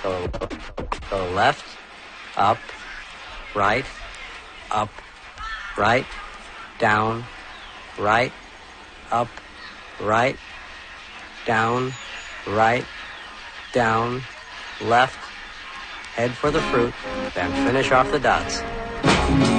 Go left, up, right, down, right, up, right, down, left. Head for the fruit, then finish off the dots.